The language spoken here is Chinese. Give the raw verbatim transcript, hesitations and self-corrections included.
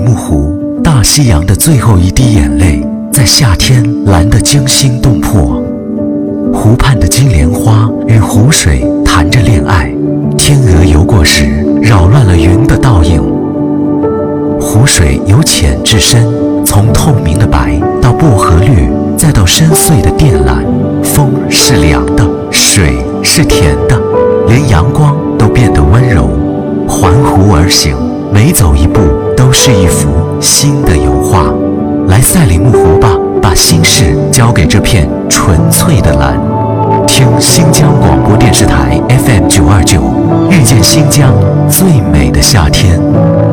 木湖，大西洋的最后一滴眼泪，在夏天蓝得惊心动魄。湖畔的金莲花与湖水谈着恋爱，天鹅游过时，扰乱了云的倒影。湖水由浅至深，从透明的白到薄荷绿，再到深邃的靛蓝。风是凉的，水是甜的，连阳光都变得温柔。环湖而行，每走一步都是一幅新的油画。来赛里木湖吧，把心事交给这片纯粹的蓝。听新疆广播电视台 F M 九二九，遇见新疆最美的夏天。